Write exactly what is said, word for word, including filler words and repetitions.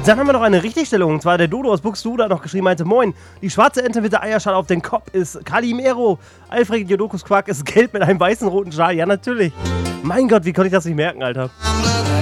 Dann haben wir noch eine Richtigstellung, und zwar der Dodo aus Buxtehude hat noch geschrieben, meinte, moin, die schwarze Ente mit der Eierschale auf den Kopf ist Calimero. Alfred Jodokus Quark ist gelb mit einem weißen roten Schal. Ja, natürlich. Mein Gott, wie konnte ich das nicht merken, Alter?